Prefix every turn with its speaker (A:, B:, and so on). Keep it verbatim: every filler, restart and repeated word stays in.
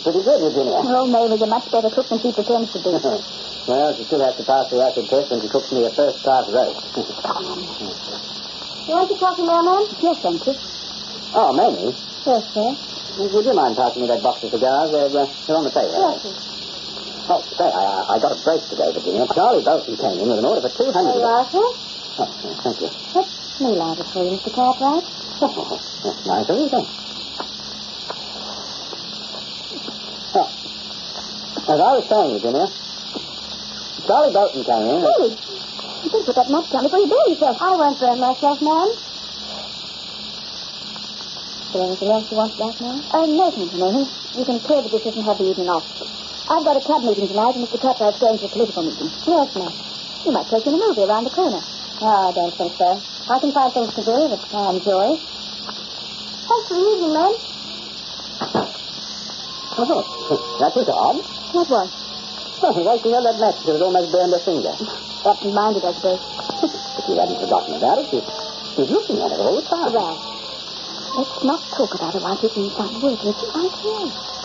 A: pretty good, Virginia.
B: Oh, Mary's a much better cook than she pretends to be.
A: Well, she still has to pass the acid test when she cooks me a first-class roast.
B: You want your coffee now, ma'am? Yes, thank you.
A: Oh, Mamie.
B: Yes, sir.
A: Would you mind passing me that box of cigars? They're, uh, they're on the table.
B: Yes, sir.
A: Oh, say, I, I got a break today, Virginia. Charlie Bolton came in with an order for two hundred...
B: There you are, sir.
A: Oh, thank you.
B: Let's me light it for you, Mister Cartwright.
A: Oh, that's nice of you, then. Oh, as I was saying, Virginia, Charlie Bolton came in...
B: Really? You did put that match down before you burned yourself. I won't burn myself, ma'am. Is there anything else you want back now? Uh, no, thank you, Nathan. You can clear the dishes and have the evening off. I've got a club meeting tonight, and Mister Cartwright's going to a political meeting. Yes, ma'am. You might take in a movie around the corner. Oh, I don't think so. I can find things to do that I enjoy. Thanks for the evening, ma'am.
A: Oh, that was odd.
B: What was?
A: Oh, waiting on that match till it almost burned her finger.
B: That reminded us both.
A: If you hadn't forgotten about it, she's, she's looking at it all the time.
B: Well, let's not talk about it while she's inside working. It's right here.